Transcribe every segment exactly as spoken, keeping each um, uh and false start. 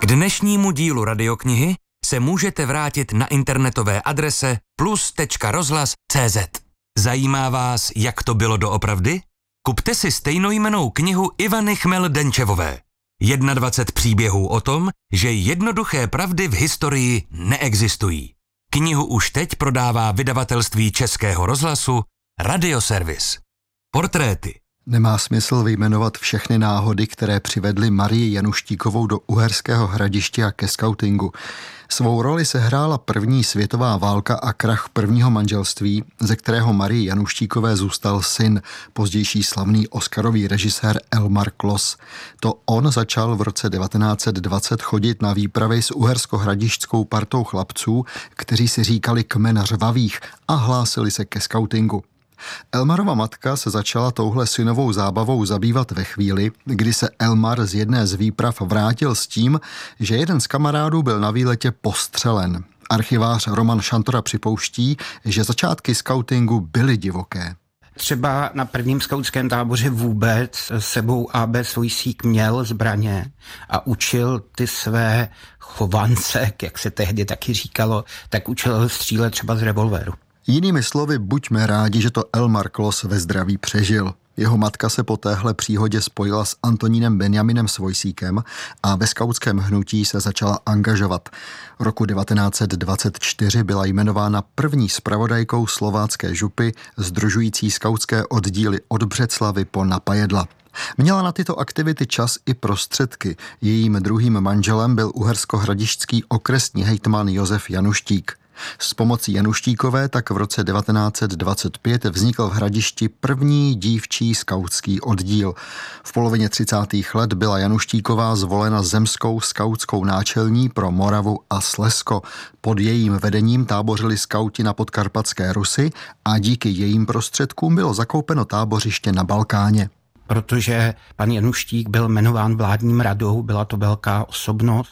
K dnešnímu dílu Radioknihy se můžete vrátit na internetové adrese plus tečka rozhlas tečka cé zet. Zajímá vás, jak to bylo doopravdy? Kupte si stejnojmennou knihu Ivany Chmel-Denčevové. dvacet jedna příběhů o tom, že jednoduché pravdy v historii neexistují. Knihu už teď prodává vydavatelství Českého rozhlasu Radioservis. Portréty. Nemá smysl vyjmenovat všechny náhody, které přivedly Marii Januštíkovou do Uherského Hradiště a ke skautingu. Svou roli sehrála první světová válka a krach prvního manželství, ze kterého Marii Januštíkové zůstal syn, pozdější slavný oscarový režisér Elmar Klos. To on začal v roce devatenáct set dvacet chodit na výpravy s uherskohradišťskou partou chlapců, kteří si říkali Kmen řvavých a hlásili se ke skautingu. Elmarova matka se začala touhle synovou zábavou zabývat ve chvíli, kdy se Elmar z jedné z výprav vrátil s tím, že jeden z kamarádů byl na výletě postřelen. Archivář Roman Šantora připouští, že začátky skautingu byly divoké. Třeba na prvním skautském táboře vůbec sebou á bé Svojsík měl zbraně a učil ty své chovance, jak se tehdy taky říkalo, tak učil střílet třeba z revolveru. Jinými slovy, buďme rádi, že to Elmar Klos ve zdraví přežil. Jeho matka se po téhle příhodě spojila s Antonínem Benjaminem Svojsíkem a ve skautském hnutí se začala angažovat. Roku devatenáct set dvacet čtyři byla jmenována první zpravodajkou slovácké župy, sdružující skautské oddíly od Břeclavy po Napajedla. Měla na tyto aktivity čas i prostředky. Jejím druhým manželem byl uherskohradišťský okresní hejtman Josef Januštík. S pomocí Januštíkové tak v roce devatenáct set dvacet pět vznikl v Hradišti první dívčí skautský oddíl. V polovině třicátých let byla Januštíková zvolena zemskou skautskou náčelní pro Moravu a Slezsko. Pod jejím vedením tábořili skauti na Podkarpatské Rusi a díky jejím prostředkům bylo zakoupeno tábořiště na Balkáně. Protože pan Januštík byl jmenován vládním radou, byla to velká osobnost,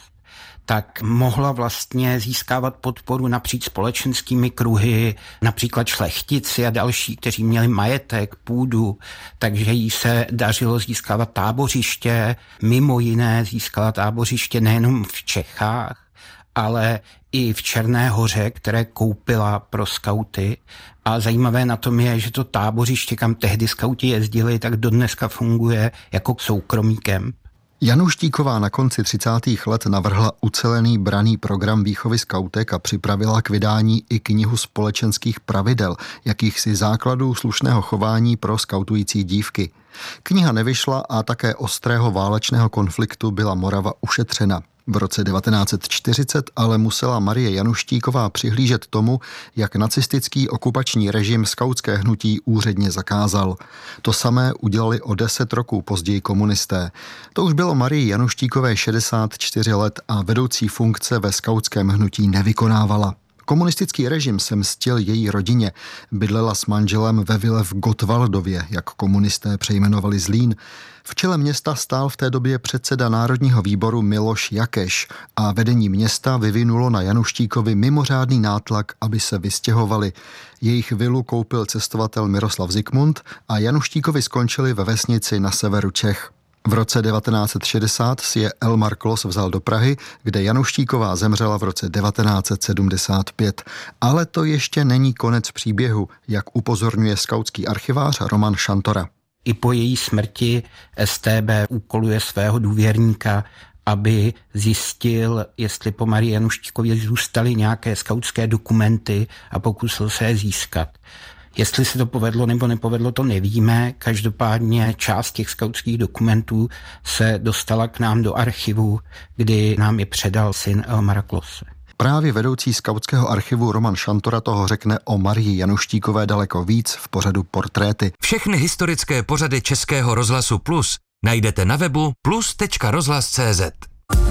tak mohla vlastně získávat podporu napříč společenskými kruhy, například šlechtici a další, kteří měli majetek, půdu, takže jí se dařilo získávat tábořiště, mimo jiné získala tábořiště nejenom v Čechách, ale i v Černé Hoře, které koupila pro skauty. A zajímavé na tom je, že to tábořiště, kam tehdy skauti jezdili, tak dodneska funguje jako soukromý kemp. Januštíková na konci třicátých let navrhla ucelený branný program výchovy skautek a připravila k vydání i knihu společenských pravidel, jakýchsi základů slušného chování pro skautující dívky. Kniha nevyšla a také ostrého válečného konfliktu byla Morava ušetřena. V roce devatenáct set čtyřicet ale musela Marie Januštíková přihlížet tomu, jak nacistický okupační režim skautské hnutí úředně zakázal. To samé udělali o deset roků později komunisté. To už bylo Marii Januštíkové šedesát čtyři let a vedoucí funkce ve skautském hnutí nevykonávala. Komunistický režim se mstil její rodině, bydlela s manželem ve vile v Gotwaldově, jak komunisté přejmenovali Zlín. V čele města stál v té době předseda Národního výboru Miloš Jakeš a vedení města vyvinulo na Januštíkovi mimořádný nátlak, aby se vystěhovali. Jejich vilu koupil cestovatel Miroslav Zikmund a Januštíkovi skončili ve vesnici na severu Čech. V roce devatenáct set šedesát si je Elmar Klos vzal do Prahy, kde Januštíková zemřela v roce devatenáct set sedmdesát pět. Ale to ještě není konec příběhu, jak upozorňuje skautský archivář Roman Šantora. I po její smrti es té bé úkoluje svého důvěrníka, aby zjistil, jestli po Marii Januštíkově zůstaly nějaké skautské dokumenty a pokusil se je získat. Jestli se to povedlo nebo nepovedlo, to nevíme. Každopádně část těch skautských dokumentů se dostala k nám do archivu, kdy nám je předal syn Elmara Klose. Právě vedoucí skautského archivu Roman Šantora toho řekne o Marii Januštíkové daleko víc v pořadu Portréty. Všechny historické pořady Českého rozhlasu Plus najdete na webu plus tečka rozhlas tečka cé zet.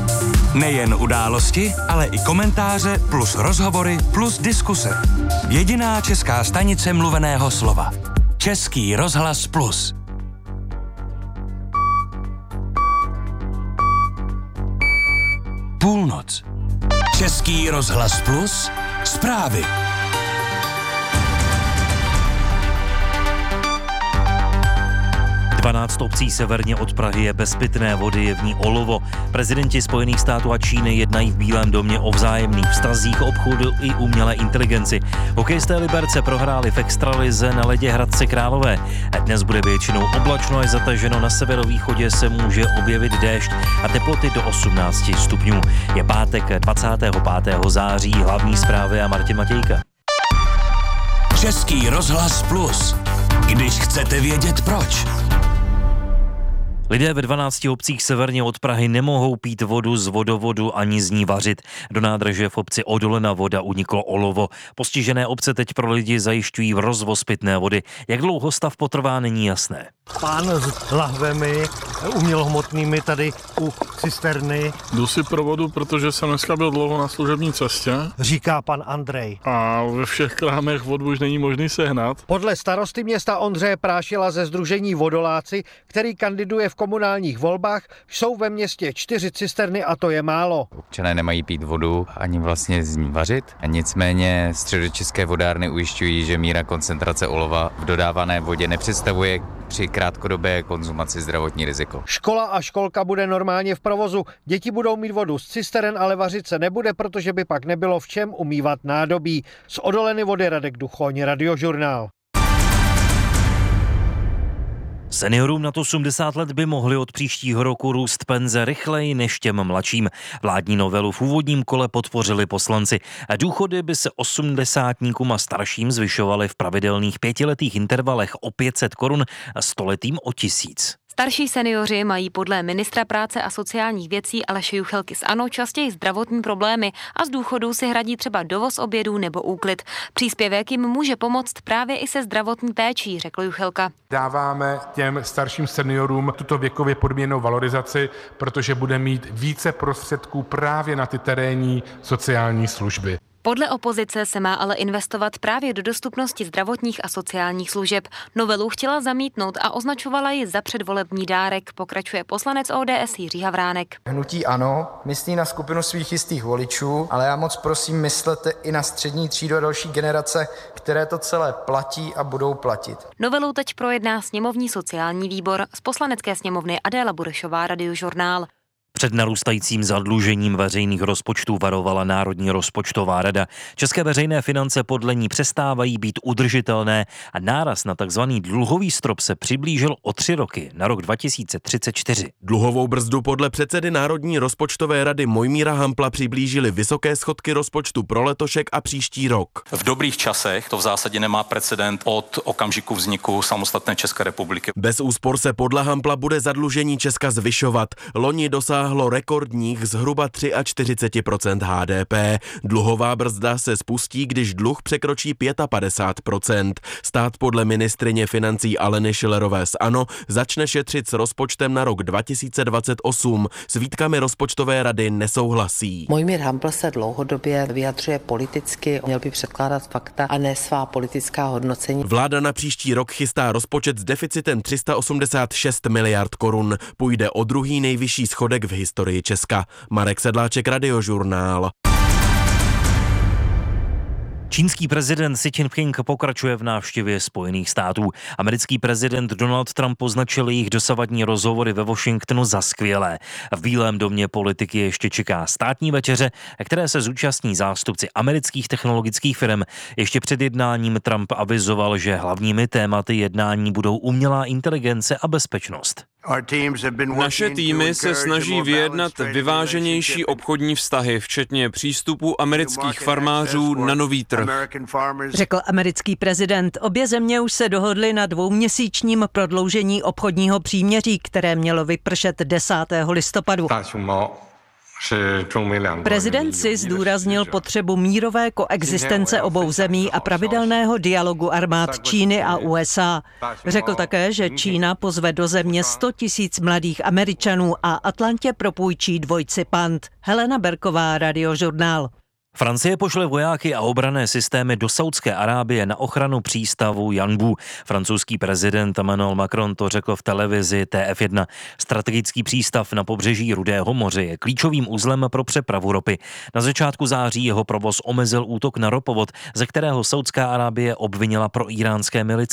Nejen události, ale i komentáře plus rozhovory plus diskuse. Jediná česká stanice mluveného slova. Český rozhlas Plus. Půlnoc. Český rozhlas Plus. Zprávy. dvanáct obcí severně od Prahy je bez pitné vody, je v ní olovo. Prezidenti Spojených států a Číny jednají v Bílém domě o vzájemných vztazích, obchodu i umělé inteligenci. Hokejisté Liberce prohráli v extralize na ledě Hradce Králové. Dnes bude většinou oblačno až zataženo, na severovýchodě se může objevit déšť a teploty do osmnáct stupňů. Je pátek dvacátého pátého září, hlavní zprávy a Martin Matějka. Český rozhlas Plus. Když chcete vědět proč. Lidé ve dvanácti obcích severně od Prahy nemohou pít vodu z vodovodu ani z ní vařit. Do nádrže v obci Odolena voda uniklo olovo. Postižené obce teď pro lidi zajišťují rozvoz pitné vody. Jak dlouho stav potrvá, není jasné. Pán s lahvemi umělohmotnými tady u cisterny. Jdu si pro vodu, protože jsem dneska byl dlouho na služební cestě. Říká pan Andrej. A ve všech krámech vodu už není možný sehnat. Podle starosty města Ondřeje Prášila ze sdružení Vodoláci, který kandiduje v komunálních volbách, jsou ve městě čtyři cisterny a to je málo. Občané nemají pít vodu ani vlastně z ní vařit. A nicméně středočeské vodárny ujišťují, že míra koncentrace olova v dodávané vodě nepředstavuje při krátkodobé konzumaci zdravotní riziko. Škola a školka bude normálně v provozu. Děti budou mít vodu z cisteren, ale vařit se nebude, protože by pak nebylo v čem umývat nádobí. Z Odoleny vody Radek Duchoň, Radiožurnál. Seniorům nad osmdesát let by mohly od příštího roku růst penze rychleji než těm mladším. Vládní novelu v úvodním kole podpořili poslanci. Důchody by se osmdesátníkům a starším zvyšovaly v pravidelných pětiletých intervalech o pět set korun a stoletým o tisíc. Starší seniori mají podle ministra práce a sociálních věcí Aleše Juchelky z ANO častěji zdravotní problémy a z důchodů si hradí třeba dovoz obědů nebo úklid. Příspěvek jim může pomoct právě i se zdravotní péčí, řekl Juchelka. Dáváme těm starším seniorům tuto věkově podmíněnou valorizaci, protože bude mít více prostředků právě na ty terénní sociální služby. Podle opozice se má ale investovat právě do dostupnosti zdravotních a sociálních služeb. Novelu chtěla zamítnout a označovala ji za předvolební dárek, pokračuje poslanec O D S Jiří Havránek. Hnutí ANO myslí na skupinu svých jistých voličů, ale já moc prosím, myslete i na střední třídu a další generace, které to celé platí a budou platit. Novelu teď projedná sněmovní sociální výbor. Z poslanecké sněmovny Adéla Burešová, Radiožurnál. Před narůstajícím zadlužením veřejných rozpočtů varovala Národní rozpočtová rada. České veřejné finance podle ní přestávají být udržitelné a náraz na takzvaný dluhový strop se přiblížil o tři roky, na rok dva tisíce třicet čtyři. Dluhovou brzdu podle předsedy Národní rozpočtové rady Mojmíra Hampla přiblížily vysoké schodky rozpočtu pro letošek a příští rok. V dobrých časech to v zásadě nemá precedent od okamžiku vzniku samostatné České republiky. Bez úspor se podle Hampla bude zadlužení Česka zvyšovat. Loni dosáhlo rekordních zhruba čtyřicet tři procent H D P. Dluhová brzda se spustí, když dluh překročí padesát pět procent. Stát podle ministryně financí Aleny Schillerové z ANO začne šetřit s rozpočtem na rok dva tisíce dvacet osm. S výtkami rozpočtové rady nesouhlasí. Mojmír Hampl se dlouhodobě vyjadřuje politicky, měl by předkládat fakta a ne svá politická hodnocení. Vláda na příští rok chystá rozpočet s deficitem tři sta osmdesát šest miliard korun. Půjde o druhý nejvyšší schodek v historii Česka. Marek Sedláček, Radiožurnál. Čínský prezident Xi Jinping pokračuje v návštěvě Spojených států. Americký prezident Donald Trump označil jejich dosavadní rozhovory ve Washingtonu za skvělé. V Bílém domě politiky ještě čeká státní večeře, které se zúčastní zástupci amerických technologických firm. Ještě před jednáním Trump avizoval, že hlavními tématy jednání budou umělá inteligence a bezpečnost. Naše týmy se snaží vyjednat vyváženější obchodní vztahy, včetně přístupu amerických farmářů na nový trh. Řekl americký prezident. Obě země už se dohodly na dvouměsíčním prodloužení obchodního příměří, které mělo vypršet desátého listopadu. Prezident Xi zdůraznil potřebu mírové koexistence obou zemí a pravidelného dialogu armád Číny a U S A. Řekl také, že Čína pozve do země sto tisíc mladých Američanů a Atlantě propůjčí dvojci Pant. Helena Berková, Radiožurnál. Francie pošle vojáky a obranné systémy do Saúdské Arábie na ochranu přístavu Janbu. Francouzský prezident Emmanuel Macron to řekl v televizi T F jedna. Strategický přístav na pobřeží Rudého moře je klíčovým uzlem pro přepravu ropy. Na začátku září jeho provoz omezil útok na ropovod, ze kterého Saúdská Arábie obvinila pro iránské milice.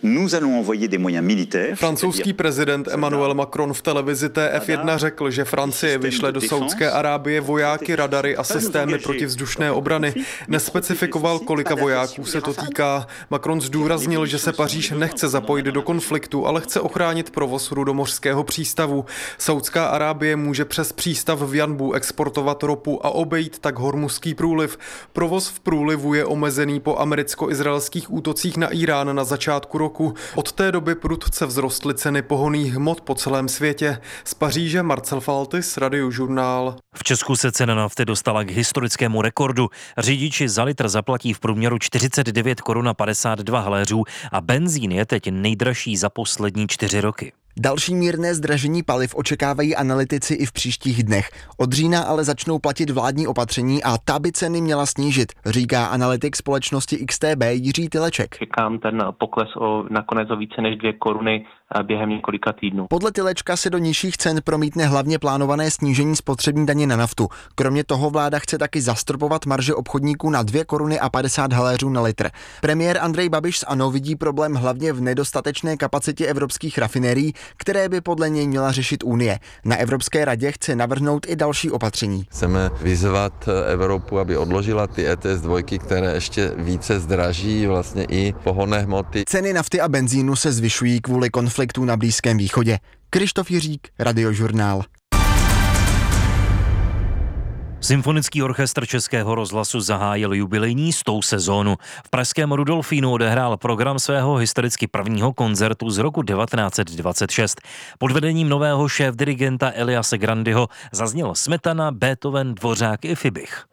Francouzský prezident Emmanuel Macron v televizi T F jedna řekl, že Francie vyšle do Saúdské Arábie vojáky, radary a systémy protivzdušné obrany. Nespecifikoval, kolika vojáků se to týká. Macron zdůraznil, že se Paříž nechce zapojit do konfliktu, ale chce ochránit provoz rudomořského přístavu. Saúdská Arábie může přes přístav v Janbu exportovat ropu a obejít tak Hormuzský průliv. Provoz v průlivu je omezený po americko-izraelských útocích na Irán na začátku roku. Od té doby prudce vzrostly ceny pohonných hmot po celém světě. Z Paříže Marcel Faltis, Radiožurnál. V Česku se cena nafty dostala k historickému rekordu. Řidiči za litr zaplatí v průměru čtyřicet devět korun a padesát dva haléřů a benzín je teď nejdražší za poslední čtyři roky. Další mírné zdražení paliv očekávají analytici i v příštích dnech. Od října ale začnou platit vládní opatření a ta by ceny měla snížit, říká analytik společnosti X T B Jiří Tyleček. Čekám ten pokles o nakonec o více než dvě koruny během několika týdnů. Podle Tylečka se do nižších cen promítne hlavně plánované snížení spotřební daně na naftu. Kromě toho vláda chce taky zastropovat marže obchodníků na dvě koruny a padesát haléřů na litr. Premiér Andrej Babiš z ANO vidí problém hlavně v nedostatečné kapacitě evropských rafinérií, které by podle něj měla řešit Unie. Na Evropské radě chce navrhnout i další opatření. Chceme vyzvat Evropu, aby odložila ty E T S dva, které ještě více zdraží vlastně i pohonné hmoty. Ceny nafty a benzínu se zvyšují kvůli konfliktu na Blízkém východě. Krištof Jiřík, Radiožurnál. Symfonický orchestr Českého rozhlasu zahájil jubilejní stou sezónu. V pražském Rudolfínu odehrál program svého historicky prvního koncertu z roku devatenáct set dvacet šest. Pod vedením nového šéfdirigenta Eliase Grandyho zazněl Smetana, Beethoven, Dvořák i Fibich.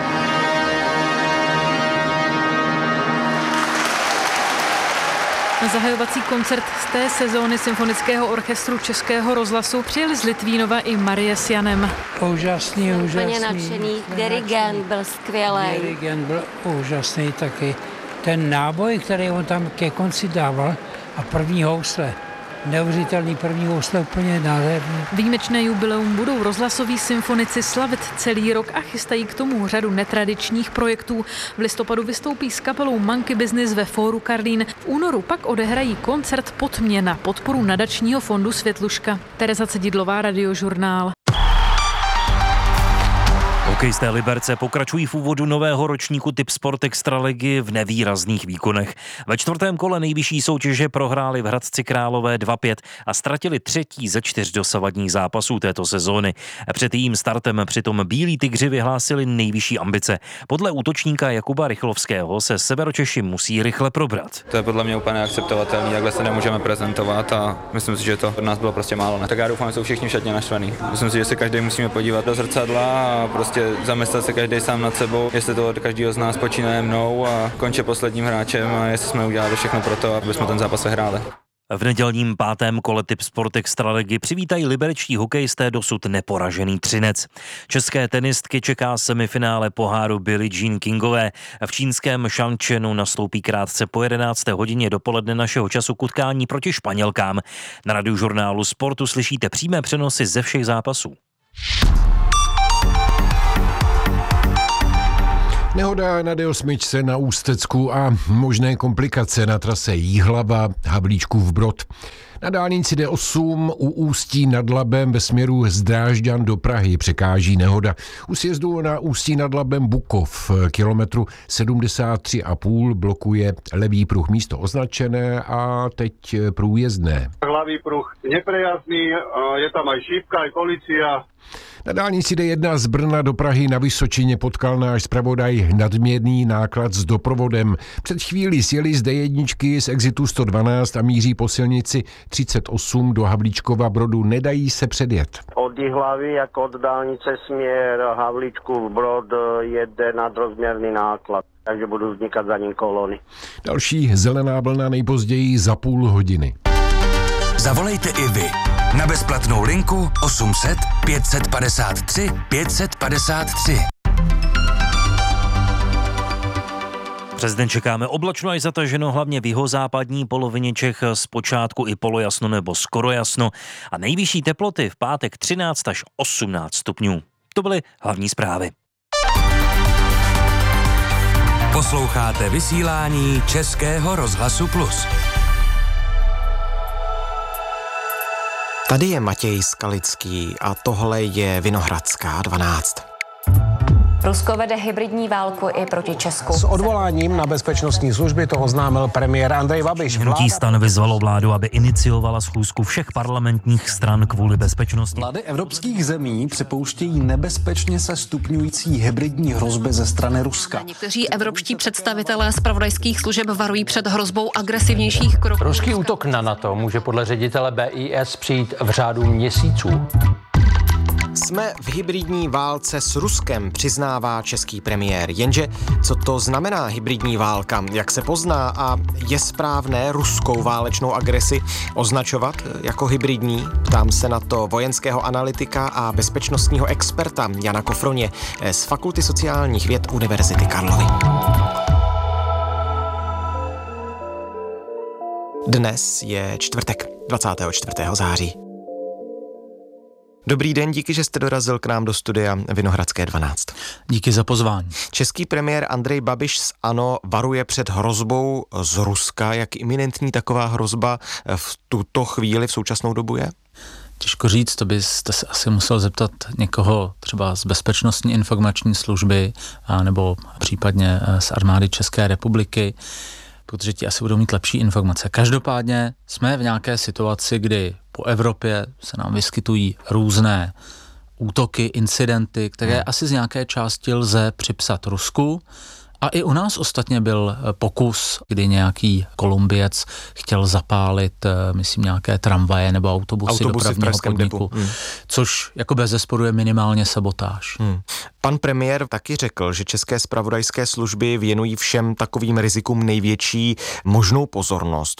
Na zahajovací koncert z té sezóny Symfonického orchestru Českého rozhlasu přijeli z Litvínova i Marie s Janem. Úžasný, úžasný. Úplně nadšený, dirigent byl skvělý. Dirigent byl úžasný taky. Ten náboj, který on tam ke konci dával a první housle. Neuvěřitelný první housle, úplně nádherný. Výjimečné jubileum budou rozhlasoví symfonici slavit celý rok a chystají k tomu řadu netradičních projektů. V listopadu vystoupí s kapelou Monkey Business ve Fóru Karlín. V únoru pak odehrají koncert pod mě na podporu nadačního fondu Světluška. Tereza Cedidlová, Radiožurnál. Hokejisté Liberce pokračují v úvodu nového ročníku Tipsport Extraligy v nevýrazných výkonech. Ve čtvrtém kole nejvyšší soutěže prohráli v Hradci Králové dva pět a ztratili třetí ze čtyř dosavadních zápasů této sezóny. Před jejím startem přitom Bílí tygři vyhlásili nejvyšší ambice. Podle útočníka Jakuba Rychlovského se Severočeši musí rychle probrat. To je podle mě úplně akceptovatelné, takhle se nemůžeme prezentovat a myslím si, že to od nás bylo prostě málo. Ne? Tak já doufám, že jsou všichni šatně naštvaný. Myslím si, že se každý musíme podívat do zrcadla a prostě zamyslet se každý sám nad sebou, jestli to od každého z nás počínaje mnou a končí posledním hráčem a jestli jsme udělali všechno pro to, aby jsme ten zápas vyhráli. V nedělním pátém kole Tipsport Extraligy přivítají liberečtí hokejisté dosud neporažený Třinec. České tenistky čeká semifinále poháru Billie Jean Kingové. V čínském Shangchenu nastoupí krátce po jedenácté hodině dopoledne našeho času k utkání proti Španělkám. Na Radiožurnálu Sportu slyšíte přímé přenosy ze všech zápasů. Nehoda na D osm na Ústecku a možné komplikace na trase Jihlava Havlíčkův Brod. Na dálnici D osm u Ústí nad Labem ve směru z Drážďan do Prahy překáží nehoda. U sjezdu na Ústí nad Labem Bukov kilometru sedmdesát tři a půl blokuje levý pruh, místo označené a teď průjezdné. Hlavý pruh neprejazný, je tam aj šípka, aj policia. Na dálnici D jedna z Brna do Prahy na Vysočině potkal náš zpravodaj nadměrný náklad s doprovodem. Před chvílí sjeli z D jedna z exitu sto dvanáct a míří po silnici třicet osm do Havlíčkova Brodu. Nedají se předjet. Od Jihlavy jako od dálnice směr Havlíčkův Brod jede nadrozměrný náklad, takže budou vznikat za ním kolony. Další zelená vlna nejpozději za půl hodiny. Zavolejte i vy na bezplatnou linku osm set pět padesát tři pět padesát tři. Přes den čekáme oblačno až zataženo, hlavně v jihozápadní polovině Čech, zpočátku i polojasno nebo skoro jasno a nejvyšší teploty v pátek třináct až osmnáct stupňů. To byly hlavní zprávy. Posloucháte vysílání Českého rozhlasu Plus. Tady je Matěj Skalický a tohle je Vinohradská dvanáct. Rusko vede hybridní válku i proti Česku. S odvoláním na bezpečnostní služby to oznámil premiér Andrej Babiš. Hnutí STAN vyzvalo vládu, aby iniciovala schůzku všech parlamentních stran kvůli bezpečnosti. Vlády evropských zemí připouštějí nebezpečně se stupňující hybridní hrozby ze strany Ruska. Někteří evropští představitelé zpravodajských služeb varují před hrozbou agresivnějších kroků. Ruský útok na NATO může podle ředitele B I S přijít v řádu měsíců. Jsme v hybridní válce s Ruskem, přiznává český premiér. Jenže co to znamená hybridní válka? Jak se pozná a je správné ruskou válečnou agresi označovat jako hybridní? Ptám se na to vojenského analytika a bezpečnostního experta Jana Kofroně z Fakulty sociálních věd Univerzity Karlovy. Dnes je čtvrtek, dvacátého čtvrtého září. Dobrý den, díky, že jste dorazil k nám do studia Vinohradské dvanáct. Díky za pozvání. Český premiér Andrej Babiš z ANO varuje před hrozbou z Ruska. Jak iminentní taková hrozba v tuto chvíli, v současnou dobu je? Těžko říct, to byste se asi musel zeptat někoho třeba z Bezpečnostní informační služby a nebo případně z armády České republiky, protože ti asi budou mít lepší informace. Každopádně jsme v nějaké situaci, kdy po Evropě se nám vyskytují různé útoky, incidenty, které hmm. asi z nějaké části lze připsat Rusku. A i u nás ostatně byl pokus, kdy nějaký Kolumbiec chtěl zapálit, myslím, nějaké tramvaje nebo autobusy, autobusy dopravního podniku, hmm. což jako bezesporu je minimálně sabotáž. Hmm. Pan premiér taky řekl, že české zpravodajské služby věnují všem takovým rizikům největší možnou pozornost.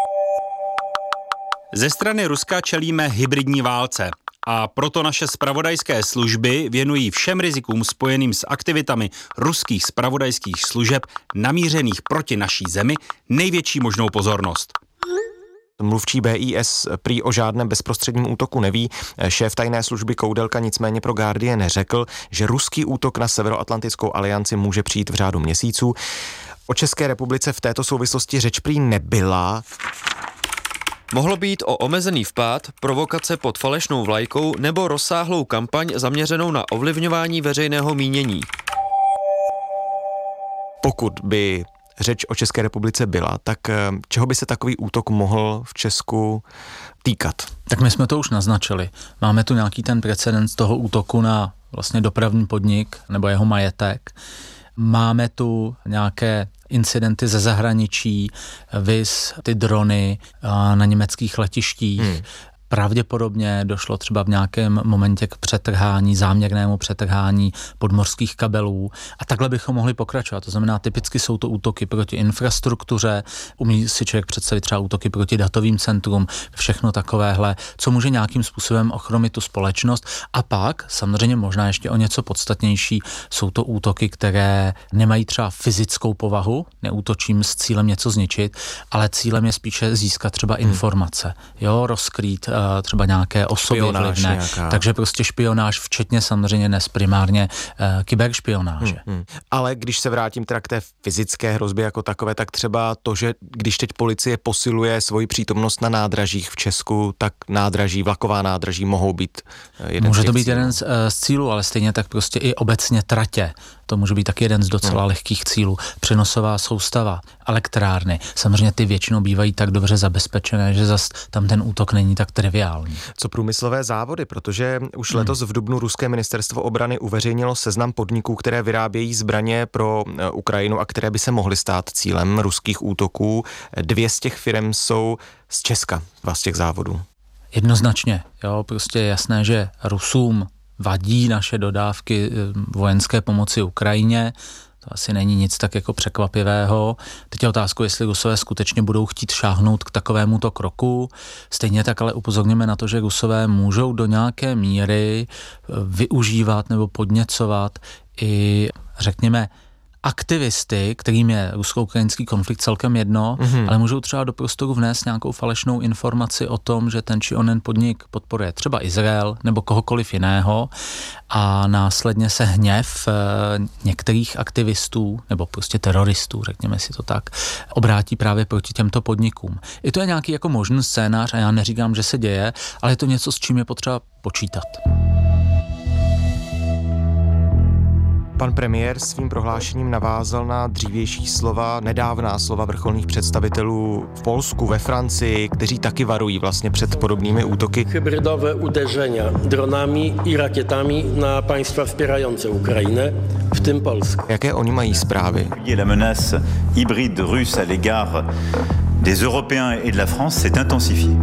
Ze strany Ruska čelíme hybridní válce a proto naše zpravodajské služby věnují všem rizikům spojeným s aktivitami ruských zpravodajských služeb namířených proti naší zemi největší možnou pozornost. Mluvčí B I S prý o žádném bezprostředním útoku neví. Šéf tajné služby Koudelka nicméně pro Guardian neřekl, že ruský útok na Severoatlantickou alianci může přijít v řádu měsíců. O České republice v této souvislosti řeč prý nebyla. Mohlo být o omezený vpád, provokace pod falešnou vlajkou nebo rozsáhlou kampaň zaměřenou na ovlivňování veřejného mínění. Pokud by řeč o České republice byla, tak čeho by se takový útok mohl v Česku týkat? Tak my jsme to už naznačili. Máme tu nějaký ten precedens toho útoku na vlastně dopravní podnik nebo jeho majetek. Máme tu nějaké incidenty ze zahraničí, viz ty drony na německých letištích. Hmm. Pravděpodobně došlo třeba v nějakém momentě k přetrhání, záměrnému přetrhání podmořských kabelů a takhle bychom mohli pokračovat. To znamená, typicky jsou to útoky proti infrastruktuře, umí si člověk představit třeba útoky proti datovým centrum, všechno takovéhle, co může nějakým způsobem ochromit tu společnost. A pak, samozřejmě možná ještě o něco podstatnější, jsou to útoky, které nemají třeba fyzickou povahu, neútočím s cílem něco zničit, ale cílem je spíše získat třeba informace, jo, rozkrýt třeba nějaké osoby vlivné. Takže prostě špionáž, včetně samozřejmě dnes primárně e, kyberšpionáže. Hmm, hmm. Ale když se vrátím teda k té fyzické hrozbě jako takové, tak třeba to, že když teď policie posiluje svoji přítomnost na nádražích v Česku, tak nádraží, vlaková nádraží mohou být jeden Může z to být cílů. jeden z, z cílů, ale stejně tak prostě i obecně tratě. To může být tak jeden z docela hmm. lehkých cílů. Přenosová soustava, elektrárny. Samozřejmě ty většinou bývají tak dobře zabezpečené, že zas tam ten útok není tak triviální. Co průmyslové závody, protože už hmm. letos v dubnu ruské ministerstvo obrany uveřejnilo seznam podniků, které vyrábějí zbraně pro Ukrajinu a které by se mohly stát cílem ruských útoků. Dvě z těch firm jsou z Česka, dva z těch závodů. Jednoznačně, jo, prostě je jasné, že Rusům vadí naše dodávky vojenské pomoci Ukrajině. To asi není nic tak jako překvapivého. Teď je otázku, jestli Rusové skutečně budou chtít šáhnout k takovémuto kroku. Stejně tak ale upozorněme na to, že Rusové můžou do nějaké míry využívat nebo podněcovat i, řekněme, aktivisty, kterým je rusko-ukrajinský konflikt celkem jedno, mm-hmm. ale můžou třeba do prostoru vnést nějakou falešnou informaci o tom, že ten či onen podnik podporuje třeba Izrael nebo kohokoliv jiného a následně se hněv některých aktivistů nebo prostě teroristů, řekněme si to tak, obrátí právě proti těmto podnikům. I to je nějaký jako možný scénář a já neříkám, že se děje, ale je to něco, s čím je potřeba počítat. Pan premiér svým prohlášením navázal na dřívější slova, nedávná slova vrcholných představitelů v Polsku, ve Francii, kteří taky varují vlastně před podobnými útoky. Hybridové uderzenia dronami i rakietami na państwa wspierające Ukrainę, v tym Polsku. Jaké oni mají zprávy? La menace hybride russe à l'égard des Européens et de la France s'est intensifiée.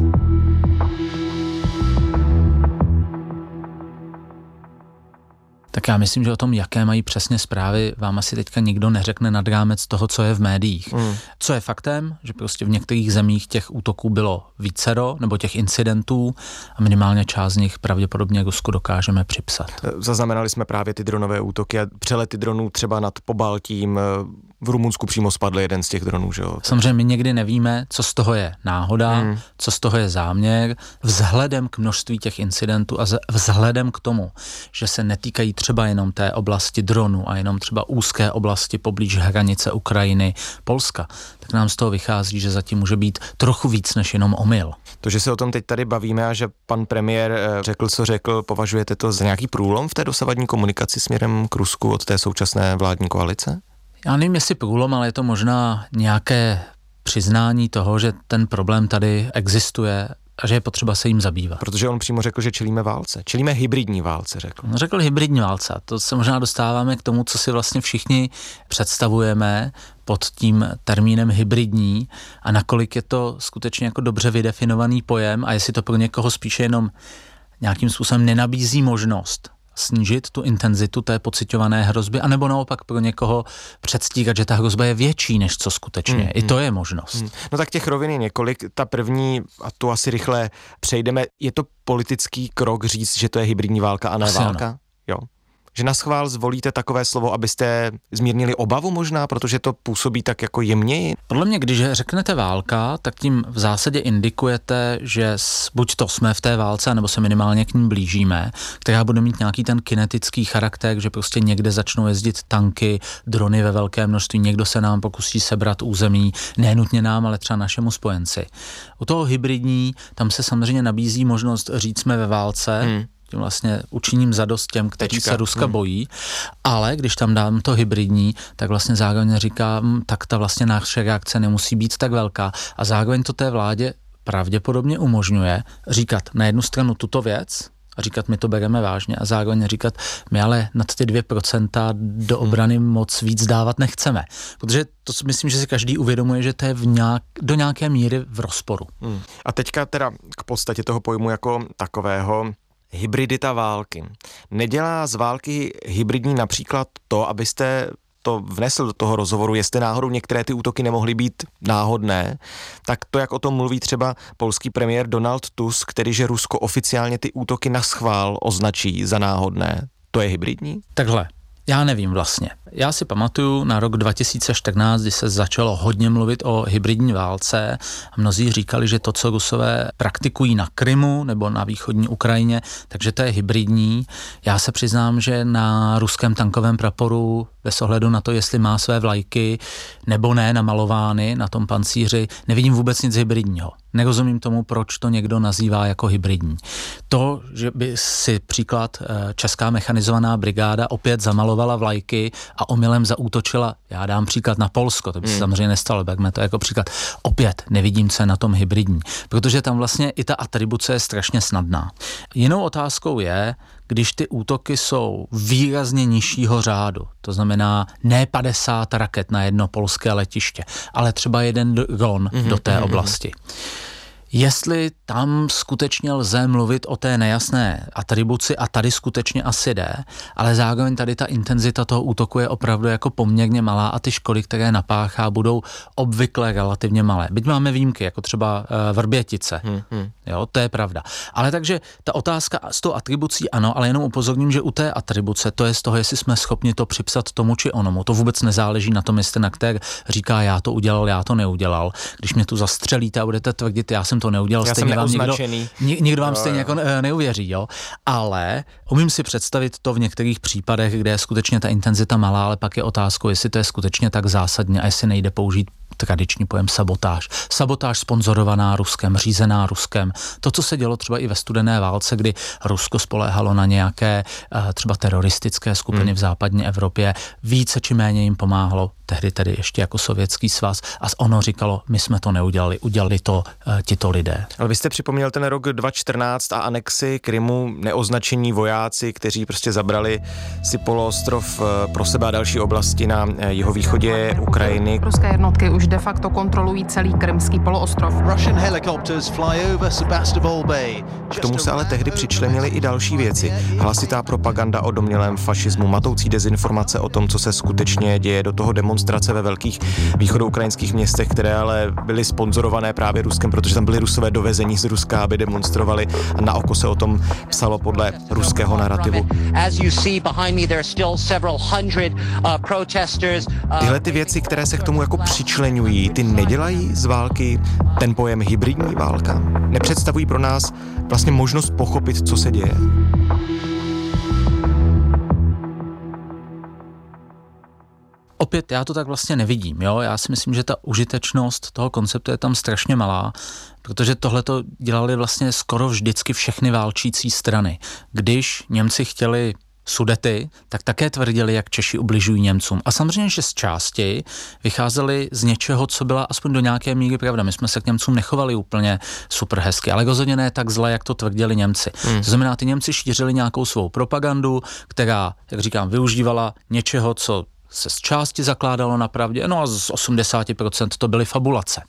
Tak já myslím, že o tom, jaké mají přesně zprávy, vám asi teďka nikdo neřekne nad rámec toho, co je v médiích. Hmm. Co je faktem, že prostě v některých zemích těch útoků bylo vícero, nebo těch incidentů a minimálně část z nich pravděpodobně Rusku dokážeme připsat. Zaznamenali jsme právě ty dronové útoky a přelety dronů třeba nad Pobaltím. V Rumunsku přímo spadl jeden z těch dronů, že jo? Samozřejmě my někdy nevíme, co z toho je náhoda, hmm. co z toho je záměr, vzhledem k množství těch incidentů a vzhledem k tomu, že se netýkají třeba jenom té oblasti dronu a jenom třeba úzké oblasti poblíž hranice Ukrajiny, Polska, tak nám z toho vychází, že zatím může být trochu víc než jenom omyl. To, že se o tom teď tady bavíme a že pan premiér řekl, co řekl, považujete to za nějaký průlom v té dosavadní komunikaci směrem k Rusku od té současné vládní koalice? Já nevím, jestli průlom, ale je to možná nějaké přiznání toho, že ten problém tady existuje a že je potřeba se jim zabývat. Protože on přímo řekl, že čelíme válce. Čelíme hybridní válce, řekl. On řekl hybridní válce. To se možná dostáváme k tomu, co si vlastně všichni představujeme pod tím termínem hybridní a nakolik je to skutečně jako dobře vydefinovaný pojem a jestli to pro někoho spíše jenom nějakým způsobem nenabízí možnost snížit tu intenzitu té pociťované hrozby, anebo naopak pro někoho předstírat, že ta hrozba je větší, než co skutečně. Mm, I to je možnost. Mm. No tak těch rovin je několik. Ta první, a tu asi rychle přejdeme, je to politický krok říct, že to je hybridní válka a ne asi válka? Ano. Jo. Že naschvál zvolíte takové slovo, abyste zmírnili obavu možná, protože to působí tak jako jemněji? Podle mě, když řeknete válka, tak tím v zásadě indikujete, že buď to jsme v té válce, nebo se minimálně k ní blížíme, která bude mít nějaký ten kinetický charakter, že prostě někde začnou jezdit tanky, drony ve velké množství, někdo se nám pokusí sebrat území, nenutně nám, ale třeba našemu spojenci. U toho hybridní, tam se samozřejmě nabízí možnost říct jsme ve válce, hmm. tím vlastně učiním zadost těm, kteří Tečka. se Ruska hmm. bojí, ale když tam dám to hybridní, tak vlastně zároveň říkám, tak ta vlastně naše reakce nemusí být tak velká a zároveň to té vládě pravděpodobně umožňuje říkat na jednu stranu tuto věc a říkat, my to bereme vážně a zároveň říkat, my ale nad ty dvě procenta do obrany hmm. moc víc dávat nechceme. Protože to si myslím, že si každý uvědomuje, že to je v nějak, do nějaké míry v rozporu. Hmm. A teďka teda k podstatě toho pojmu jako takového, hybridita války. Nedělá z války hybridní například to, abyste to vnesl do toho rozhovoru, jestli náhodou některé ty útoky nemohly být náhodné, tak to, jak o tom mluví třeba polský premiér Donald Tusk, který že Rusko oficiálně ty útoky naschvál označí za náhodné, to je hybridní? Takhle. Já nevím vlastně. Já si pamatuju na rok dva tisíce čtrnáct, kdy se začalo hodně mluvit o hybridní válce a mnozí říkali, že to, co Rusové praktikují na Krymu nebo na východní Ukrajině, takže to je hybridní. Já se přiznám, že na ruském tankovém praporu bez ohledu na to, jestli má své vlajky nebo ne namalovány na tom pancíři, nevidím vůbec nic hybridního. Nerozumím tomu, proč to někdo nazývá jako hybridní. To, že by si příklad Česká mechanizovaná brigáda opět zamalovala vlajky a omylem zaútočila, já dám příklad na Polsko, to by se hmm. samozřejmě nestalo, berme to jako příklad. Opět nevidím, co je na tom hybridní, protože tam vlastně i ta atribuce je strašně snadná. Jinou otázkou je, když ty útoky jsou výrazně nižšího řádu, to znamená ne padesát raket na jedno polské letiště, ale třeba jeden dron mm-hmm, do té mm-hmm. oblasti. Jestli tam skutečně lze mluvit o té nejasné atribuci a tady skutečně asi jde, ale zároveň tady ta intenzita toho útoku je opravdu jako poměrně malá a ty škody, které napáchá, budou obvykle relativně malé. Byť máme výjimky, jako třeba uh, Vrbětice, hmm, hmm. jo, to je pravda. Ale takže ta otázka s tou atribucí ano, ale jenom upozorním, že u té atribuce to je z toho, jestli jsme schopni to připsat tomu či onomu. To vůbec nezáleží na tom, jestli aktér říká, já to udělal, já to neudělal. Když mě tu zastřelíte a budete tvrdit, já jsem to neudělal, Já stejně jsem vám nikdo, neoznačený. nikdo vám Jo, stejně jo. jako neuvěří, jo. Ale umím si představit to v některých případech, kde je skutečně ta intenzita malá, ale pak je otázkou, jestli to je skutečně tak zásadně a jestli nejde použít tradiční pojem sabotáž. Sabotáž sponzorovaná Ruskem, řízená Ruskem. To, co se dělo třeba i ve studené válce, kdy Rusko spoléhalo na nějaké třeba teroristické skupiny hmm. v západní Evropě, více či méně jim pomáhalo, tehdy tedy ještě jako Sovětský svaz, a ono říkalo, my jsme to neudělali, udělali to uh, tito lidé. Ale vy jste připomněl ten rok dva tisíce čtrnáct a anexi Krymu, neoznačení vojáci, kteří prostě zabrali si poloostrov pro sebe a další oblasti na jihovýchodě Ukrajiny. Ruské jednotky už de facto kontrolují celý krymský poloostrov. K tomu se ale tehdy přičlenily i další věci. Hlasitá propaganda o domnělém fašismu, matoucí dezinformace o tom, co se skutečně děje, do toho demonstrace ve velkých východoukrajinských městech, které ale byly sponzorované právě Ruskem, protože tam byli Rusové dovezení z Ruska, aby demonstrovali, a na oko se o tom psalo podle ruského narrativu. Tyhle ty věci, které se k tomu jako přičleňují, ty nedělají z války ten pojem hybridní válka? Nepředstavují pro nás vlastně možnost pochopit, co se děje? Opět, já to tak vlastně nevidím, jo, já si myslím, že ta užitečnost toho konceptu je tam strašně malá, protože tohle to dělali vlastně skoro vždycky všechny válčící strany. Když Němci chtěli Sudety, tak také tvrdili, jak Češi ubližují Němcům. A samozřejmě, že z části vycházeli z něčeho, co byla aspoň do nějaké míry pravda. My jsme se k Němcům nechovali úplně super hezky, ale rozhodně ne tak zle, jak to tvrdili Němci. Hmm. To znamená, ty Němci šířili nějakou svou propagandu, která, jak říkám, využívala něčeho, co se z části zakládalo na pravdě, no a z osmdesát procent to byly fabulace.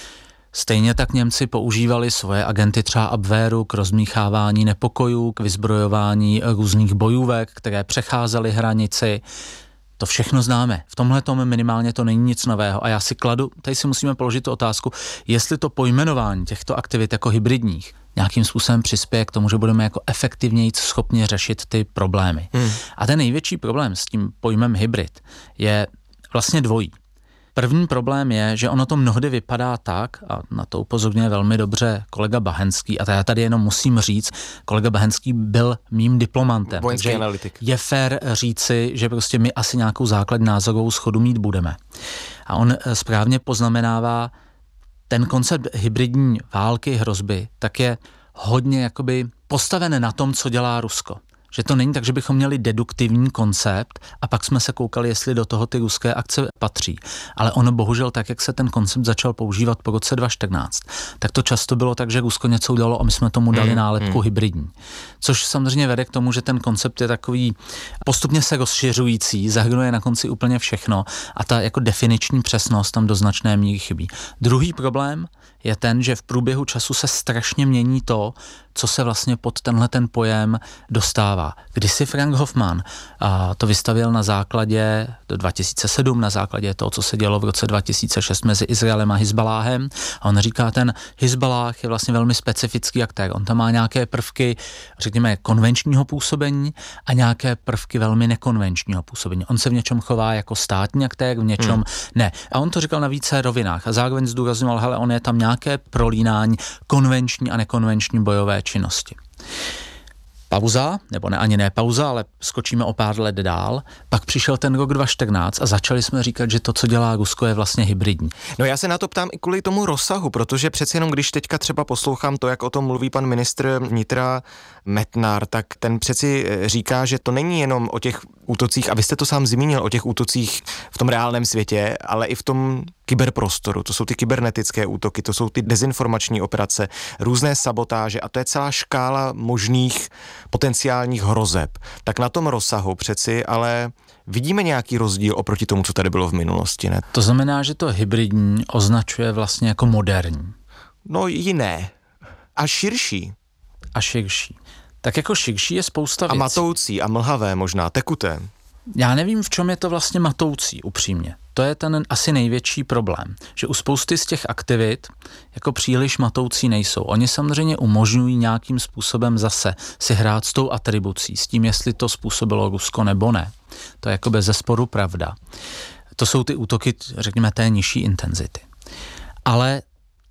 Stejně tak Němci používali svoje agenty třeba Abwehru k rozmíchávání nepokojů, k vyzbrojování různých bojůvek, které přecházely hranici. To všechno známe. V tomhle tomu minimálně to není nic nového. A já si kladu, tady si musíme položit tu otázku, jestli to pojmenování těchto aktivit jako hybridních nějakým způsobem přispěje k tomu, že budeme jako efektivněji schopni řešit ty problémy. Hmm. A ten největší problém s tím pojmem hybrid je vlastně dvojí. První problém je, že ono to mnohdy vypadá tak, a na to upozorňuje velmi dobře kolega Bahenský, a já tady jenom musím říct, kolega Bahenský byl mým diplomantem, vojenský takže analytik. Je fér říci, že prostě my asi nějakou základní názorovou schodu mít budeme. A on správně poznamenává, ten koncept hybridní války, hrozby, tak je hodně jakoby postaven na tom, co dělá Rusko. Že to není tak, že bychom měli deduktivní koncept a pak jsme se koukali, jestli do toho ty ruské akce patří. Ale ono bohužel tak, jak se ten koncept začal používat po roce dva tisíce čtrnáct, tak to často bylo tak, že Rusko něco udělalo a my jsme tomu dali nálepku hmm. hybridní. Což samozřejmě vede k tomu, že ten koncept je takový postupně se rozšiřující, zahrnuje na konci úplně všechno a ta jako definiční přesnost tam do značné míry chybí. Druhý problém je ten, že v průběhu času se strašně mění to, co se vlastně pod tenhle ten pojem dostává. Kdysi Frank Hoffman a to vystavil na základě dva tisíce sedm, na základě toho, co se dělo v roce dva tisíce šest mezi Izraelem a Hizbaláhem. A on říká, ten Hizbalách je vlastně velmi specifický aktér. On tam má nějaké prvky, řekněme, konvenčního působení a nějaké prvky velmi nekonvenčního působení. On se v něčem chová jako státní aktér, v něčem hmm. ne. A on to říkal na více rovinách a zároveň zdůrazňoval, hele, on je tam nějaké prolínání konvenční a nekonvenční bojové činnosti. Pauza, nebo ne, ani ne pauza, ale skočíme o pár let dál, pak přišel ten rok dva tisíce čtrnáct a začali jsme říkat, že to, co dělá Rusko, je vlastně hybridní. No já se na to ptám i kvůli tomu rozsahu, protože přeci jenom, když teďka třeba poslouchám to, jak o tom mluví pan ministr vnitra Metnar, tak ten přeci říká, že to není jenom o těch útocích, a vy jste to sám zmínil, o těch útocích v tom reálném světě, ale i v tom kyberprostoru. To jsou ty kybernetické útoky, to jsou ty dezinformační operace, různé sabotáže a to je celá škála možných potenciálních hrozeb. Tak na tom rozsahu přeci, ale vidíme nějaký rozdíl oproti tomu, co tady bylo v minulosti, ne? To znamená, že to hybridní označuje vlastně jako moderní. No jiné. A širší. A širší. Tak jako širší je spousta věcí. A matoucí a mlhavé možná, tekuté. Já nevím, v čem je to vlastně matoucí, upřímně. To je ten asi největší problém, že u spousty z těch aktivit jako příliš matoucí nejsou. Oni samozřejmě umožňují nějakým způsobem zase si hrát s tou atribucí, s tím, jestli to způsobilo Rusko nebo ne. To je jako bezesporu pravda. To jsou ty útoky, řekněme, té nižší intenzity. Ale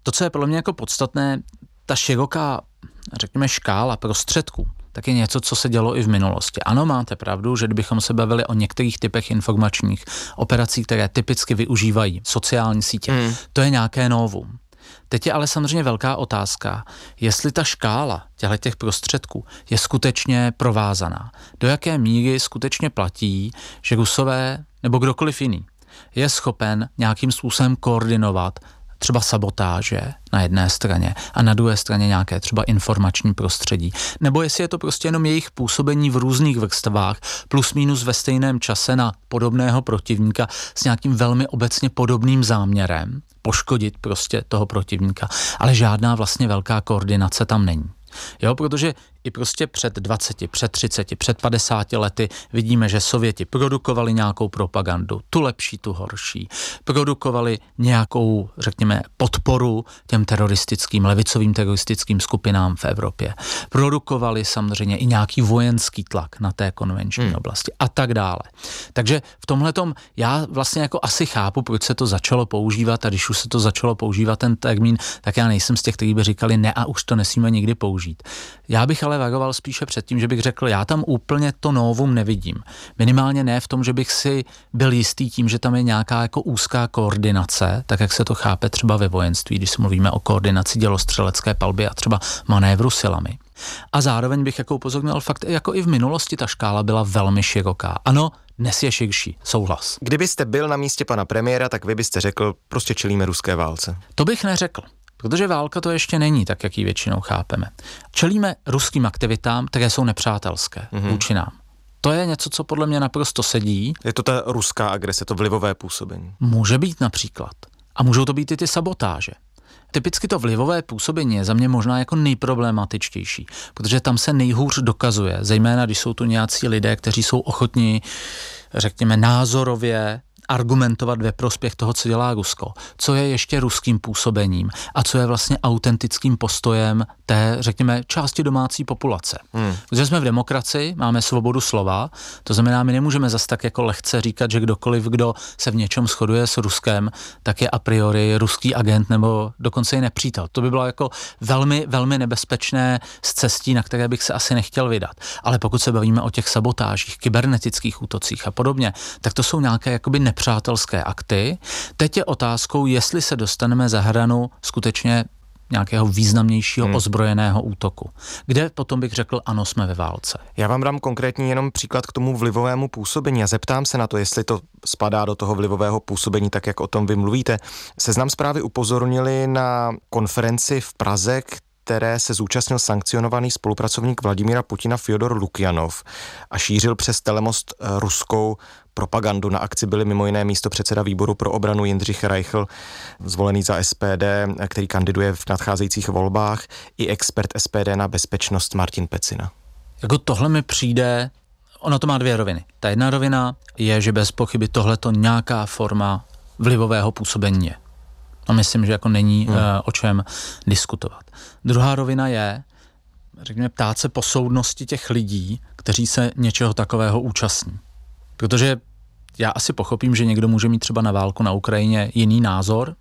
To, co je podle mě jako podstatné, ta široká, řekněme, škála prostředků, tak je něco, co se dělo i v minulosti. Ano, máte pravdu, že kdybychom se bavili o některých typech informačních operací, které typicky využívají sociální sítě, hmm. to je nějaké novum. Teď je ale samozřejmě velká otázka, jestli ta škála těch prostředků je skutečně provázaná. Do jaké míry skutečně platí, že Rusové nebo kdokoliv jiný je schopen nějakým způsobem koordinovat třeba sabotáže na jedné straně a na druhé straně nějaké třeba informační prostředí. Nebo jestli je to prostě jenom jejich působení v různých vrstvách plus minus ve stejném čase na podobného protivníka s nějakým velmi obecně podobným záměrem poškodit prostě toho protivníka. Ale žádná vlastně velká koordinace tam není. Jo, protože i prostě před dvaceti, před třiceti, před padesáti lety vidíme, že Sověti produkovali nějakou propagandu, tu lepší, tu horší. Produkovali nějakou, řekněme, podporu těm teroristickým, levicovým teroristickým skupinám v Evropě. Produkovali samozřejmě i nějaký vojenský tlak na té konvenční hmm. oblasti a tak dále. Takže v tomhletom já vlastně jako asi chápu, proč se to začalo používat, a když už se to začalo používat ten termín, tak já nejsem z těch, kteří by říkali ne a už to nesmíme nikdy použít. Já bych ale varoval spíše před tím, že bych řekl, já tam úplně to novum nevidím. Minimálně ne v tom, že bych si byl jistý tím, že tam je nějaká jako úzká koordinace, tak jak se to chápe třeba ve vojenství, když si mluvíme o koordinaci dělostřelecké palby a třeba manévru silami. A zároveň bych jako upozornil fakt, jako i v minulosti ta škála byla velmi široká. Ano, dnes je širší, souhlas. Kdybyste byl na místě pana premiéra, tak vy byste řekl, prostě čelíme ruské válce. To bych neřekl. Protože válka to ještě není tak, jak ji většinou chápeme. Čelíme ruským aktivitám, které jsou nepřátelské mm-hmm. vůči nám. To je něco, co podle mě naprosto sedí. Je to ta ruská agrese, to vlivové působení? Může být například. A můžou to být i ty sabotáže. Typicky to vlivové působení je za mě možná jako nejproblematičtější, protože tam se nejhůř dokazuje, zejména když jsou tu nějací lidé, kteří jsou ochotní, řekněme, názorově argumentovat ve prospěch toho, co dělá Rusko, co je ještě ruským působením a co je vlastně autentickým postojem té, řekněme, části domácí populace. Hmm. Protože jsme v demokracii, máme svobodu slova, to znamená, my nemůžeme zas tak jako lehce říkat, že kdokoliv, kdo se v něčem shoduje s Ruskem, tak je a priori ruský agent nebo dokonce i nepřítel. To by bylo jako velmi, velmi nebezpečné z cestí, na které bych se asi nechtěl vydat. Ale pokud se bavíme o těch sabotážích, kybernetických útocích a podobně, tak to jsou nějaké jakoby nepřátelské akty. Teď je otázkou, jestli se dostaneme za hranu skutečně nějakého významnějšího hmm. ozbrojeného útoku, kde potom bych řekl, ano, jsme ve válce. Já vám dám konkrétní jenom příklad k tomu vlivovému působení a zeptám se na to, jestli to spadá do toho vlivového působení, tak jak o tom vy mluvíte. Seznam Zprávy upozornili na konferenci v Praze, které se zúčastnil sankcionovaný spolupracovník Vladimíra Putina Fjodor Lukjanov a šířil přes telemost ruskou propagandu. Na akci byli mimo jiné místopředseda výboru pro obranu Jindřich Reichl, zvolený za S P D, který kandiduje v nadcházejících volbách, i expert S P D na bezpečnost Martin Pecina. Jako tohle mi přijde, ono to má dvě roviny. Ta jedna rovina je, že bez pochyby tohleto nějaká forma vlivového působení je. A myslím, že jako není hmm. uh, o čem diskutovat. Druhá rovina je, řekněme, ptát se po soudnosti těch lidí, kteří se něčeho takového účastní. Protože já asi pochopím, že někdo může mít třeba na válku na Ukrajině jiný názor.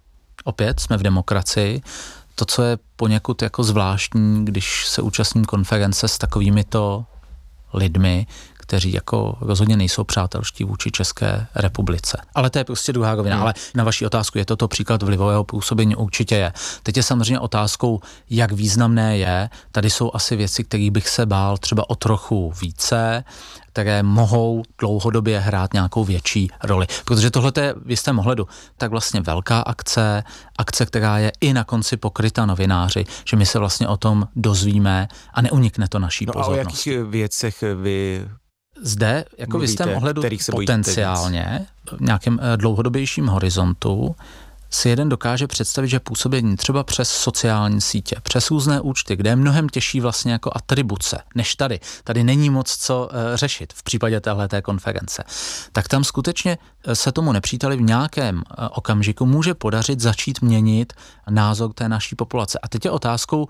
Opět jsme v demokracii. To, co je poněkud jako zvláštní, když se účastním konference s takovýmito lidmi, kteří jako rozhodně nejsou přátelští vůči České republice. Ale to je prostě druhá rovina. Hmm. Ale na vaši otázku, je toto příklad vlivového působení? Určitě je. Teď je samozřejmě otázkou, jak významné je. Tady jsou asi věci, kterých bych se bál třeba o trochu více, které mohou dlouhodobě hrát nějakou větší roli. Protože tohle je v jistém ohledu tak vlastně velká akce, akce, která je i na konci pokryta novináři, že my se vlastně o tom dozvíme a neunikne to naší no pozornosti. A o jakých věcech vy zde, jako v jistém ohledu potenciálně, v nějakém dlouhodobějším horizontu, si jeden dokáže představit, že působení třeba přes sociální sítě, přes různé účty, kde je mnohem těžší vlastně jako atribuce, než tady. Tady není moc co uh, řešit v případě téhleté konference. Tak tam skutečně se tomu nepříteli v nějakém uh, okamžiku může podařit začít měnit názor té naší populace. A teď je otázkou,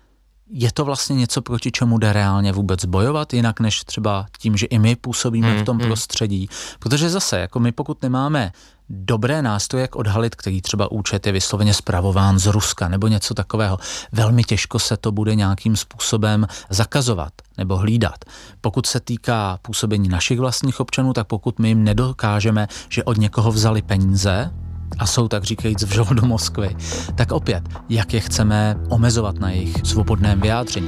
je to vlastně něco, proti čemu jde reálně vůbec bojovat, jinak než třeba tím, že i my působíme hmm, v tom hmm. prostředí. Protože zase, jako my pokud nemáme dobré nástroje, jak odhalit, který třeba účet je vysloveně spravován z Ruska nebo něco takového. Velmi těžko se to bude nějakým způsobem zakazovat nebo hlídat. Pokud se týká působení našich vlastních občanů, tak pokud my jim nedokážeme, že od někoho vzali peníze a jsou tak říkajíc v žoldu Moskvy, tak opět, jak je chceme omezovat na jejich svobodném vyjádření.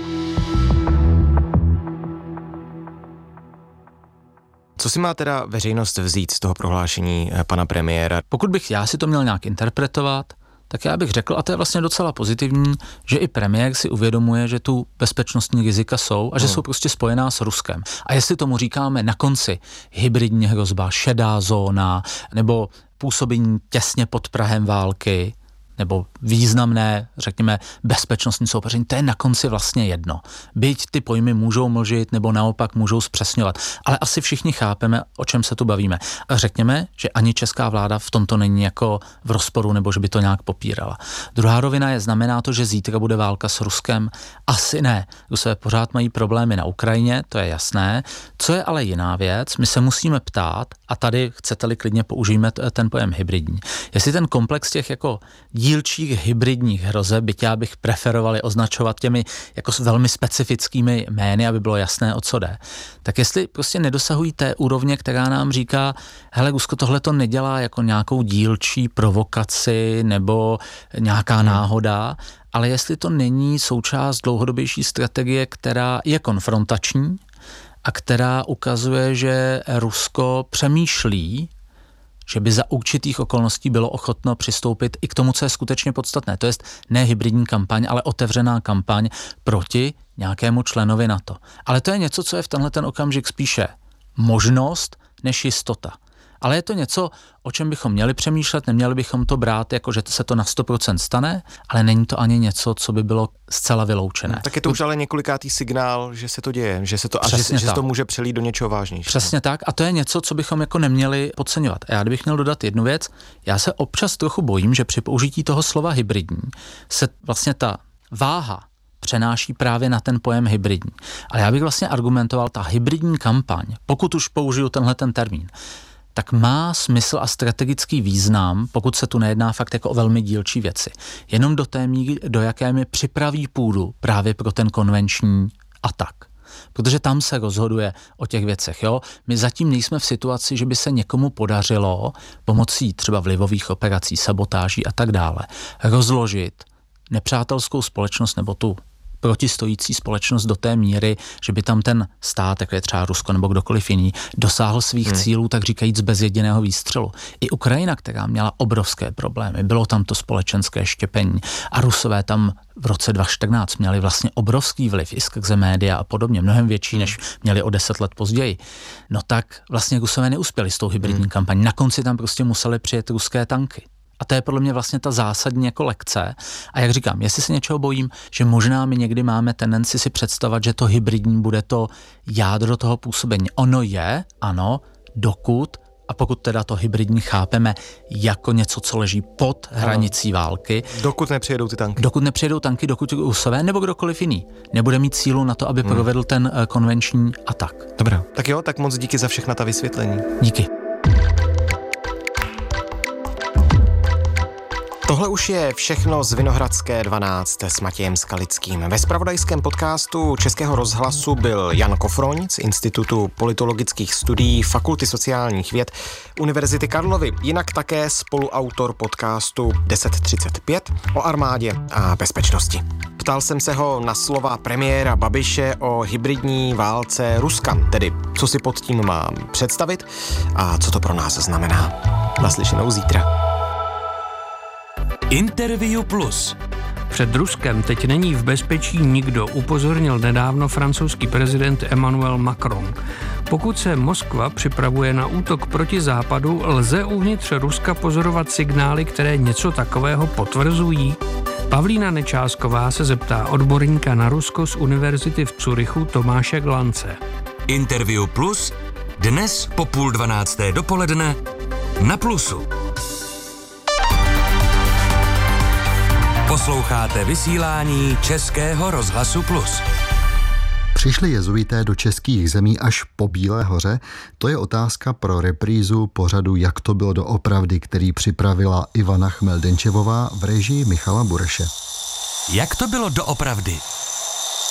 Co si má teda veřejnost vzít z toho prohlášení pana premiéra? Pokud bych já si to měl nějak interpretovat, tak já bych řekl, a to je vlastně docela pozitivní, že i premiér si uvědomuje, že tu bezpečnostní rizika jsou a že hmm. jsou prostě spojená s Ruskem. A jestli tomu říkáme na konci hybridní hrozba, šedá zóna, nebo působení těsně pod prahem války, nebo významné, řekněme, bezpečnostní soupeření, to je na konci vlastně jedno. Byť ty pojmy můžou mlžit nebo naopak můžou zpřesňovat, ale asi všichni chápeme, o čem se tu bavíme. A řekněme, že ani česká vláda v tomto není jako v rozporu nebo že by to nějak popírala. Druhá rovina je, znamená to, že zítra bude válka s Ruskem? Asi ne. Rusové pořád mají problémy na Ukrajině, to je jasné. Co je ale jiná věc, my se musíme ptát, a tady chcete-li klidně použijeme ten pojem hybridní, jestli ten komplex těch jako dílčích hybridních hrozeb, byť já bych preferovali označovat těmi jako velmi specifickými jmény, aby bylo jasné, o co jde. Tak jestli prostě nedosahují té úrovně, která nám říká, hele, Rusko tohle to nedělá jako nějakou dílčí provokaci nebo nějaká náhoda, ale jestli to není součást dlouhodobější strategie, která je konfrontační a která ukazuje, že Rusko přemýšlí, že by za určitých okolností bylo ochotno přistoupit i k tomu, co je skutečně podstatné. To jest ne hybridní kampaň, ale otevřená kampaň proti nějakému členovi NATO. Ale to je něco, co je v tenhle ten okamžik spíše možnost než jistota. Ale je to něco, o čem bychom měli přemýšlet, neměli bychom to brát jako, že se to na sto procent stane, ale není to ani něco, co by bylo zcela vyloučené. Tak je to už ale několikátý signál, že se to děje, že se to, a že, že se to může přelít do něčeho vážnějšího. Přesně tak, a to je něco, co bychom jako neměli podceňovat. A já kdybych měl dodat jednu věc, já se občas trochu bojím, že při použití toho slova hybridní se vlastně ta váha přenáší právě na ten pojem hybridní. Ale já bych vlastně argumentoval, ta hybridní kampaň, pokud už použiju tenhle ten termín, tak má smysl a strategický význam, pokud se tu nejedná fakt jako o velmi dílčí věci. Jenom do té míry, do jaké mi připraví půdu právě pro ten konvenční atak. Protože tam se rozhoduje o těch věcech. Jo? My zatím nejsme v situaci, že by se někomu podařilo pomocí třeba vlivových operací, sabotáží a tak dále rozložit nepřátelskou společnost nebo tu protistojící společnost do té míry, že by tam ten stát, jako je třeba Rusko nebo kdokoliv jiný, dosáhl svých hmm. cílů, tak říkajíc bez jediného výstřelu. I Ukrajina, která měla obrovské problémy, bylo tam to společenské štěpení a Rusové tam v roce dva tisíce čtrnáct měli vlastně obrovský vliv i skrze média a podobně, mnohem větší, než měli o deset let později. No tak vlastně Rusové neuspěli s tou hybridní hmm. kampaní. Na konci tam prostě museli přijet ruské tanky. A to je podle mě vlastně ta zásadní jako lekce. A jak říkám, jestli se něčeho bojím, že možná my někdy máme tendenci si představovat, že to hybridní bude to jádro toho působení. Ono je, ano, dokud, a pokud teda to hybridní chápeme jako něco, co leží pod hranicí války. Dokud nepřijedou ty tanky. Dokud nepřijedou tanky, dokud Rusové nebo kdokoliv jiný nebude mít sílu na to, aby hmm. provedl ten konvenční atak. Dobrá. Tak jo, tak moc díky za všechna ta vysvětlení. Díky. Tohle už je všechno z Vinohradské dvanáct s Matějem Skalickým. Ve zpravodajském podcastu Českého rozhlasu byl Jan Kofroň z Institutu politologických studií Fakulty sociálních věd Univerzity Karlovy, jinak také spoluautor podcastu deset třicet pět o armádě a bezpečnosti. Ptal jsem se ho na slova premiéra Babiše o hybridní válce Ruska, tedy co si pod tím mám představit a co to pro nás znamená. Naslyšenou zítra. Interview Plus. Před Ruskem teď není v bezpečí nikdo, upozornil nedávno francouzský prezident Emmanuel Macron. Pokud se Moskva připravuje na útok proti západu, lze uvnitř Ruska pozorovat signály, které něco takového potvrzují. Pavlína Nečásková se zeptá odborníka na Rusko z univerzity v Curychu Tomáše Glance. Interview Plus dnes po půl dvanácté dopoledne na Plusu. Posloucháte vysílání Českého rozhlasu Plus. Přišli jezuité do českých zemí až po Bílé hoře? To je otázka pro reprízu pořadu Jak to bylo doopravdy, který připravila Ivana Chmeldenčevová v režii Michala Bureše. Jak to bylo doopravdy?